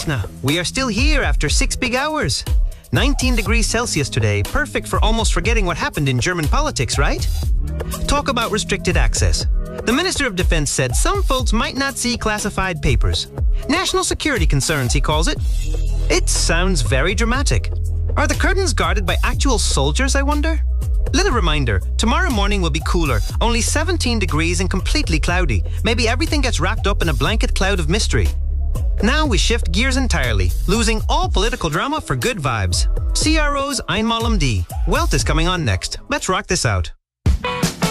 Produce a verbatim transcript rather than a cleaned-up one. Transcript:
Jasna, we are still here after six big hours. nineteen degrees Celsius today, perfect for almost forgetting what happened in German politics, right? Talk about restricted access. The Minister of Defense said some folks might not see classified papers. National security concerns, he calls it. It sounds very dramatic. Are the curtains guarded by actual soldiers, I wonder? Little reminder, tomorrow morning will be cooler, only seventeen degrees and completely cloudy. Maybe everything gets wrapped up in a blanket cloud of mystery. Now we shift gears entirely, losing all political drama for good vibes. C R O's Einmal um die. Wealth is coming on next. Let's rock this out.